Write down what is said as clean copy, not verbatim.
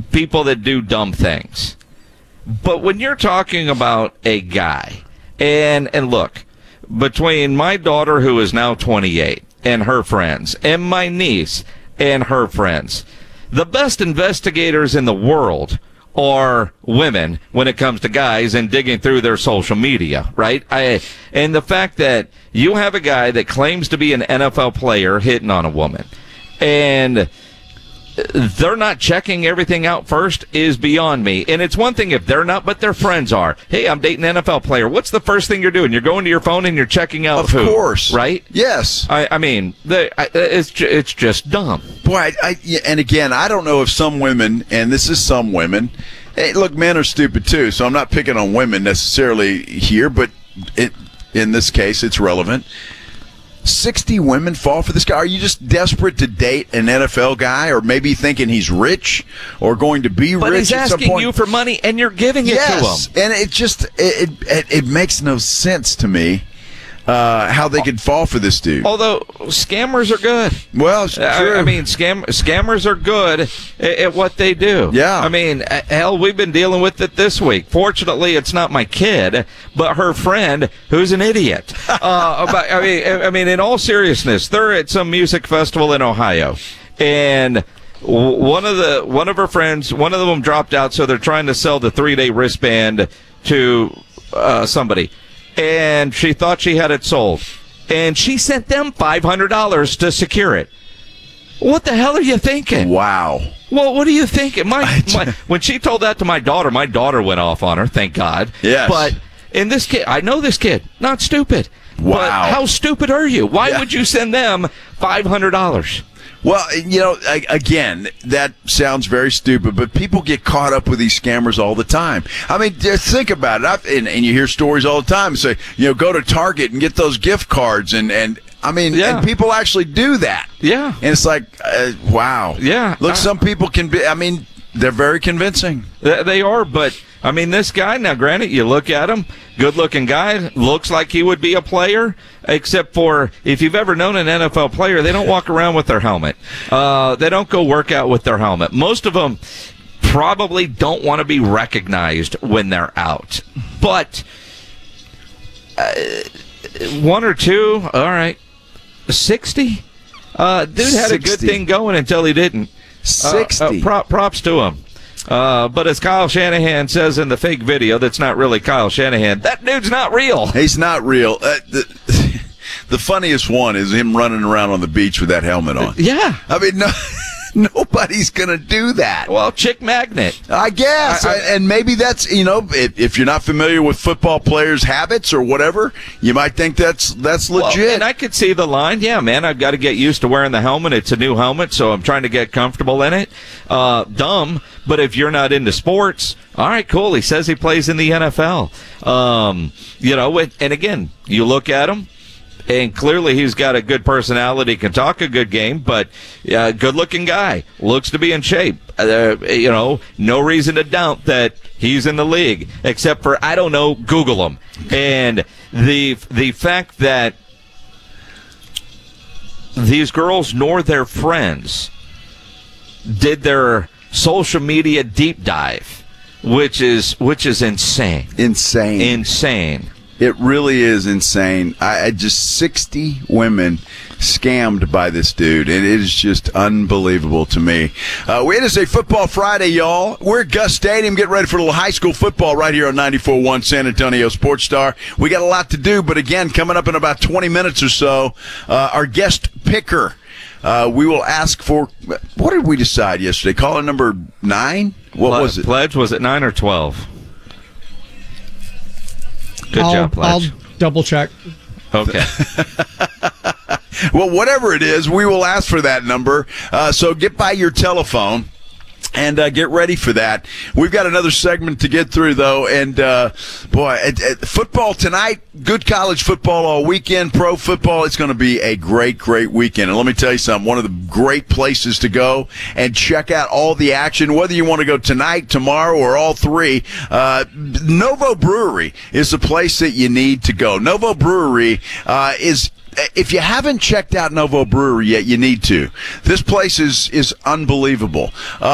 people that do dumb things. But when you're talking about a guy, and look, between my daughter, who is now 28, and her friends, and my niece and her friends, the best investigators in the world are women when it comes to guys and digging through their social media, right? And the fact that you have a guy that claims to be an NFL player hitting on a woman, and they're not checking everything out first is beyond me. And it's one thing if they're not, but their friends are. Hey, I'm dating an NFL player. What's the first thing you're doing? You're going to your phone and you're checking out who. Of course. Right? Yes. I mean, it's just dumb. Boy, and again, I don't know if some women, and this is some women, hey, look, men are stupid too, so I'm not picking on women necessarily here, but in this case, it's relevant. 60 women fall for this guy. Are you just desperate to date an NFL guy, or maybe thinking he's rich or going to be but rich at some point? But he's asking you for money, and you're giving it to him. Yes, and it just it makes no sense to me how they could fall for this dude. Although scammers are good. Well, true. I mean, scammers are good at what they do. Yeah. I mean, hell, we've been dealing with it this week. Fortunately, it's not my kid, but her friend, who's an idiot. But I mean, in all seriousness, they're at some music festival in Ohio, and one of her friends, one of them dropped out, so they're trying to sell the 3-day wristband to somebody. And she thought she had it sold. And she sent them $500 to secure it. What the hell are you thinking? Wow. Well, what are you thinking? When she told that to my daughter went off on her, thank God. Yes. But in this kid, I know this kid, not stupid. Wow. But how stupid are you? Why would you send them $500? Well, you know, again, that sounds very stupid, but people get caught up with these scammers all the time. I mean, just think about it. And you hear stories all the time. Say, go to Target and get those gift cards. And I mean, and people actually do that. Yeah. And it's like, wow. Yeah. Look, some people can be, I mean, they're very convincing. They are, but I mean, this guy, now granted, you look at him, good-looking guy, looks like he would be a player, except for if you've ever known an NFL player, they don't walk around with their helmet. They don't go work out with their helmet. Most of them probably don't want to be recognized when they're out. But one or two, all right, 60? Dude had a good thing going until he didn't. 60. Props to him. But as Kyle Shanahan says in the fake video, that's not really Kyle Shanahan. That dude's not real. He's not real. The funniest one is him running around on the beach with that helmet on. Yeah. I mean, nobody's going to do that. Well, chick magnet. I guess. And maybe that's, if you're not familiar with football players' habits or whatever, you might think that's legit. Well, and I could see the line. Yeah, man, I've got to get used to wearing the helmet. It's a new helmet, so I'm trying to get comfortable in it. Dumb. But if you're not into sports, all right, cool. He says he plays in the NFL. And again, you look at him, and clearly he's got a good personality, can talk a good game, but good-looking guy, looks to be in shape. No reason to doubt that he's in the league, except for, I don't know, Google him. And the fact that these girls nor their friends did their social media deep dive, which is insane. Insane. It really is insane. I just 60 women scammed by this dude, and it is just unbelievable to me. It is a Football Friday, y'all. We're at Gus Stadium. Get ready for a little high school football right here on 94.1 San Antonio Sports Star. We got a lot to do, but again, coming up in about 20 minutes or so, our guest picker. We will ask for, what did we decide yesterday? Caller number 9? What was it? Pledge, was it 9 or 12? Good job, Pledge. I'll double check. Okay. Well, whatever it is, we will ask for that number. So get by your telephone and get ready for that. We've got another segment to get through, though. And, football tonight, good college football all weekend, pro football. It's going to be a great, great weekend. And let me tell you something, one of the great places to go and check out all the action, whether you want to go tonight, tomorrow, or all three, Novo Brewery is the place that you need to go. Novo Brewery is... If you haven't checked out Novo Brewery yet, you need to. This place is unbelievable.